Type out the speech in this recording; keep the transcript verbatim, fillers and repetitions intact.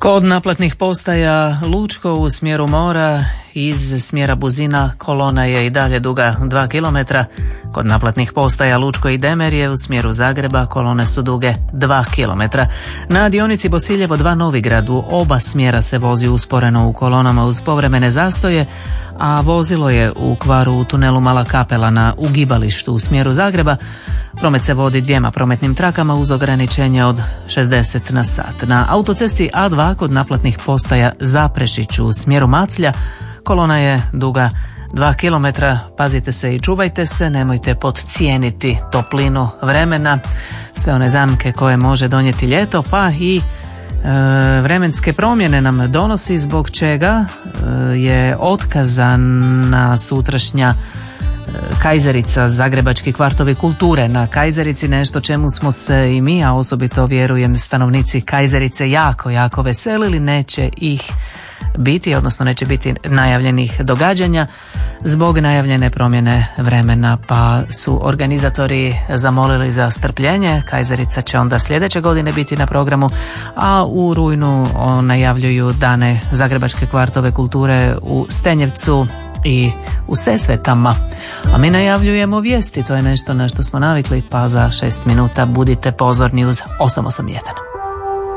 Kod naplatnih postaja Lučko u smjeru mora iz smjera Buzina kolona je i dalje duga dva kilometra. Kod naplatnih postaja Lučko i Demerje u smjeru Zagreba kolone su duge dva kilometra. Na dionici Bosiljevo dva Novigrad u oba smjera se vozi usporeno u kolonama uz povremene zastoje, a vozilo je u kvaru u tunelu Mala Kapela na ugibalištu u smjeru Zagreba. Promet se vodi dvijema prometnim trakama uz ograničenje od šezdeset na sat. Na autocesti A dva kod naplatnih postaja Zaprešić u smjeru Maclja kolona je duga dva kilometra. Pazite se i čuvajte se, nemojte podcijeniti toplinu vremena, sve one zamke koje može donijeti ljeto, pa i e, vremenske promjene nam donosi, zbog čega e, je otkazana sutrašnja Kajzerica, Zagrebački kvartovi kulture. Na Kajzerici nešto čemu smo se i mi, a osobito vjerujem stanovnici Kajzerice, jako, jako veselili. Neće ih biti, odnosno neće biti najavljenih događanja zbog najavljene promjene vremena, pa su organizatori zamolili za strpljenje. Kajzerica će onda sljedeće godine biti na programu, a u rujnu najavljuju dane Zagrebačke kvartove kulture u Stenjevcu i u Sesvetama. A mi najavljujemo vijesti, to je nešto na što smo navikli, pa za šest minuta budite pozorni uz osam osam jedan.